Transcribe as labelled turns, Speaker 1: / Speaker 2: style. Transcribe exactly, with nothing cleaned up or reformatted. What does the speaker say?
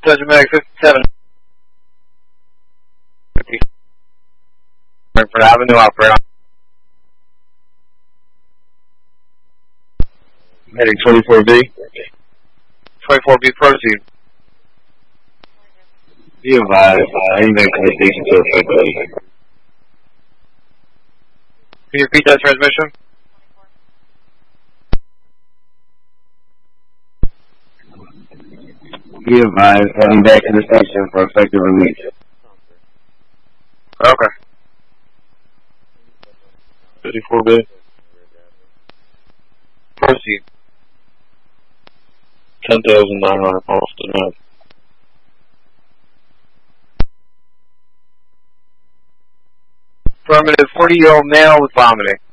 Speaker 1: Sergeant Medic fifty-seven. For Avenue operator.
Speaker 2: Medic twenty-four B.
Speaker 1: twenty-four B, proceed.
Speaker 2: Be advised, uh, inmate communication to effective.
Speaker 1: Can you repeat that transmission?
Speaker 2: Be advised, heading back to the station for effective release.
Speaker 1: Okay.
Speaker 2: fifty-four B.
Speaker 1: Proceed.
Speaker 2: ten thousand nine hundred miles tonight.
Speaker 1: Affirmative, forty-year-old male with vomiting.